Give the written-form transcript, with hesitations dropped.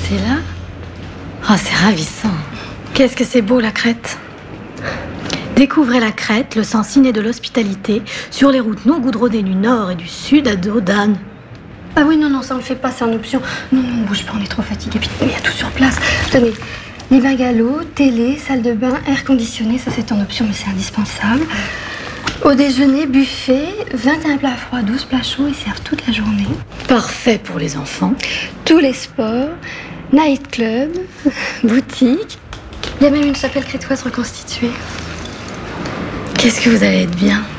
c'est là? Oh, c'est ravissant. Qu'est-ce que c'est beau, la Crète. Découvrez la Crète, le sens inné de l'hospitalité, sur les routes non goudronnées du nord et du sud à dos d'âne. Ah oui, non, ça on le fait pas, c'est en option. Non, bouge pas, on est trop fatigués. Puis il y a tout sur place. Tenez, les bungalows, télé, salle de bain, air conditionné, ça c'est en option, mais c'est indispensable. Au déjeuner, buffet, 21 plats froids, 12 plats chauds, ils servent toute la journée. Parfait pour les enfants. Tous les sports, nightclub, boutique. Il y a même une chapelle crétoise reconstituée. Qu'est-ce que vous allez être bien.